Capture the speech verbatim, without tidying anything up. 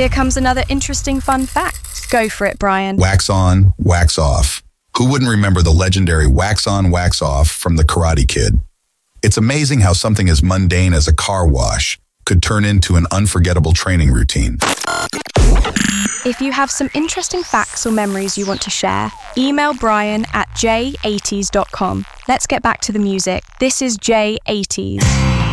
Here comes another interesting fun fact. Go for it, Brian. Wax on, wax off. Who wouldn't remember the legendary wax on, wax off from The Karate Kid? It's amazing how something as mundane as a car wash could turn into an unforgettable training routine. If you have some interesting facts or memories you want to share, email Brian at j eighties dot com. Let's get back to the music. This is J eighties.